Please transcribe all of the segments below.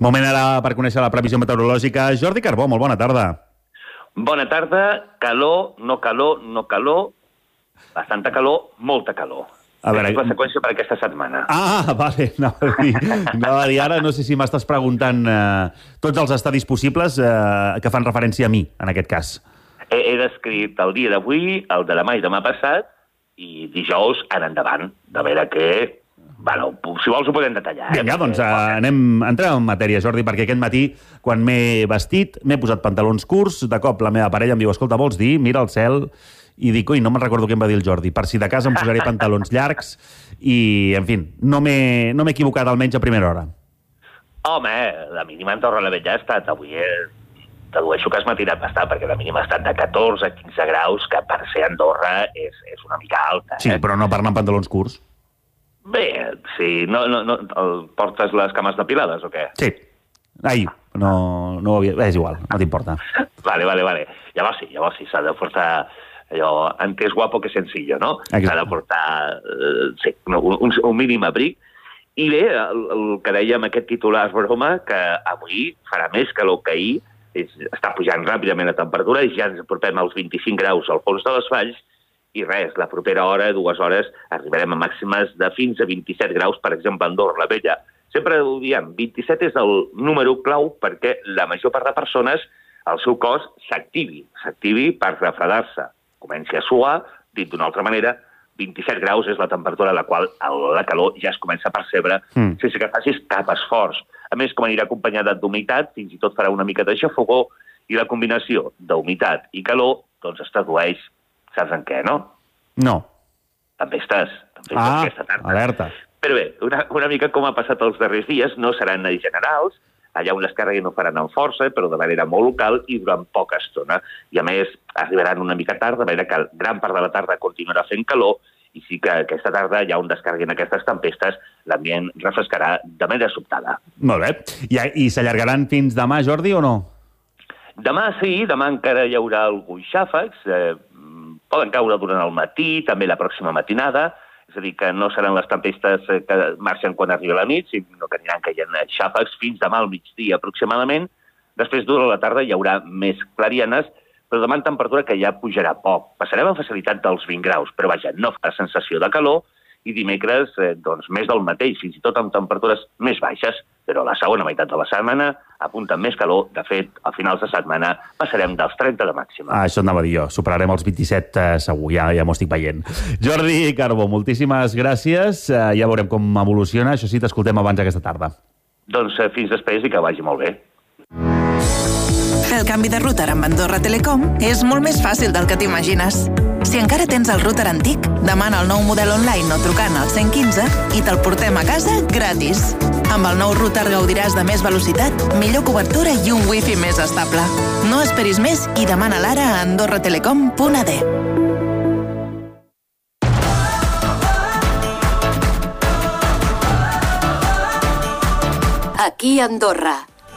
Moment ara per conèixer la previsió meteorològica. Jordi Carbó, molt bona tarda. Bona tarda, calor, no calor, no calor, bastanta calor, molta calor. A veure, és la seqüència per aquesta setmana. Vale. Anava a dir ara, no sé si m'estàs preguntant tots els estadis possibles que fan referència a mi, en aquest cas. He descrit el dia d'avui, el de demà i demà passat, i dijous en endavant, de veure que... Bueno, si vols ho podem detallar. Vinga, doncs entrem en matèria, Jordi, perquè aquest matí, quan m'he vestit, m'he posat pantalons curts, de cop la meva parella em diu, escolta, vols dir? Mira el cel... I dic, ui, no me'n recordo què em va dir el Jordi. Per si de casa em posaré pantalons llargs i, en fi, no m'he equivocat almenys a primera hora. Home, la mínima a Andorra la Vella ha estat avui, dedueixo que has matinat bastant, perquè la mínima ha estat de 14 a 15 graus, que per ser Andorra és una mica alta. Sí, però no per anar amb pantalons curts. Bé, sí, no, portes les cames depilades o què? Sí, ahir, no ho havia... És igual, no t'importa. Vale. Llavors sí, s'ha de portar... allò, antes guapo que sencillo, no? Exacte. S'ha de portar un mínim abric. I bé, el que dèiem, aquest titular broma, que avui farà més calor que ahir, està pujant ràpidament la temperatura, i ja ens apropem als 25 graus al fons de les valls, i res, la propera hora, 2 hores, arribarem a màximes de fins a 27 graus, per exemple, a Andorra la Vella. Sempre ho diem, 27 és el número clau perquè la major part de persones, el seu cos s'activi per refredar-se. Comenci a suar, dit d'una altra manera, 27 graus és la temperatura a la qual la calor ja es comença a percebre sense que facis cap esforç. A més, com anirà acompanyada d'humitat, fins i tot farà una mica de xafogó, i la combinació d'humitat i calor doncs es tradueix, saps en què, no? No. Tempestes aquesta tarda. Alerta. Però bé, una mica com ha passat els darrers dies, no seran generals, allà on les càrregues no faran amb força, però de manera molt local i durant poca estona. I a més, arribaran una mica tard, de manera que gran part de la tarda continuarà fent calor, i sí que aquesta tarda, allà on descarguin aquestes tempestes, l'ambient refrescarà de manera sobtada. Molt bé. I s'allargaran fins demà, Jordi, o no? Demà sí, demà encara hi haurà alguns xàfecs, poden caure durant el matí, també la pròxima matinada, és a dir, que no seran les tempestes que marxen quan arriba la nit, sinó que aniran caient xàfecs fins demà al migdia aproximadament. Després, durant la tarda, hi haurà més clarianes, però demà en temperatura que ja pujarà poc. Passarem amb facilitat dels 20 graus, però vaja, no fa sensació de calor, i dimecres, doncs, més del mateix, fins i tot amb temperatures més baixes, però la segona meitat de la setmana apunta més calor. De fet, a finals de setmana passarem dels 30 de màxima. Això anava a dir jo. Superarem els 27 segur, ja m'ho estic veient. Jordi Carbó, moltíssimes gràcies. Ja veurem com evoluciona. Això sí, t'escoltem abans aquesta tarda. Doncs fins després i que vagi molt bé. Fer el canvi de router amb Andorra Telecom és molt més fàcil del que t'imagines. Si encara tens el router antic, demana el nou model online o trucant al 115 i te'l portem a casa gratis. Amb el nou router gaudiràs de més velocitat, millor cobertura i un wifi més estable. No esperis més i demana l'ara a andorratelecom.ad. Aquí a Andorra.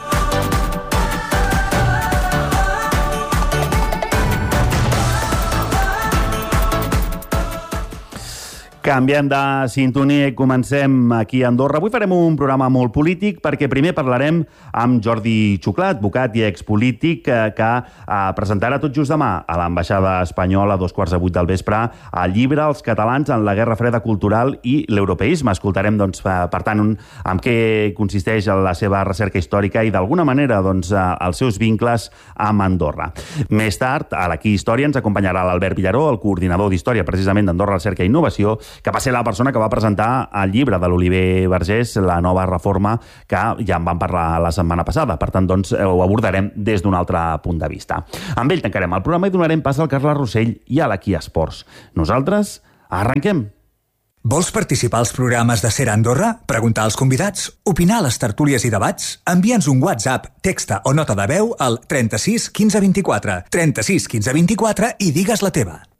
Canviem de sintonia i comencem aquí a Andorra. Avui farem un programa molt polític perquè primer parlarem amb Jordi Xuclà, advocat i expolític, que presentarà tot just demà a l'ambaixada espanyola a 7:15 del vespre el llibre Els catalans en la Guerra Freda Cultural i l'Europeisme. Escoltarem, doncs, per tant, en què consisteix la seva recerca històrica i, d'alguna manera, doncs, els seus vincles amb Andorra. Més tard, a l'Aquí Història, ens acompanyarà l'Albert Villaró, el coordinador d'Història, precisament, d'Andorra Recerca i Innovació, que va ser la persona que va presentar el llibre de l'Oliver Vergés, La nova reforma, que ja en vam parlar la setmana passada. Per tant, doncs, ho abordarem des d'un altre punt de vista. Amb ell tancarem el programa i donarem pas al Carles Rossell i a l'Aquí Esports. Nosaltres arrenquem. Vols participar als programes de Ser Andorra? Preguntar als convidats? Opinar a les tertúlies i debats? Envia'ns un WhatsApp, texta o nota de veu al 36 15 24. 36 15 24 i digues la teva.